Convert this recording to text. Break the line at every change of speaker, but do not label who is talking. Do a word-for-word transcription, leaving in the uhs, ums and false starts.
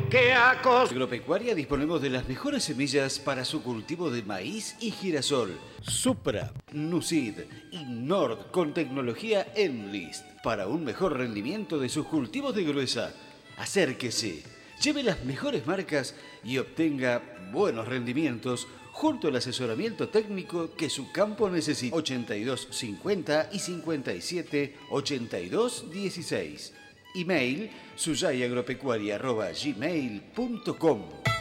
que a costa.
Agropecuaria disponemos de las mejores semillas para su cultivo de maíz y girasol. Supra, Nucid y Nord con tecnología Enlist para un mejor rendimiento de sus cultivos de gruesa. Acérquese, lleve las mejores marcas y obtenga buenos rendimientos junto al asesoramiento técnico que su campo necesita. ochenta y dos cincuenta y cincuenta y siete ochenta y dos dieciséis. Email suyayagropecuaria arroba gmail punto com.